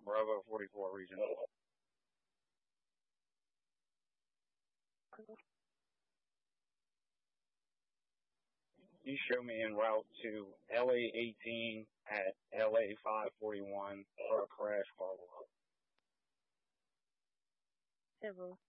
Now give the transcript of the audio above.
Bravo 44 Regional. You show me en route to LA 18 at LA 541 for a crash follow-up. Several.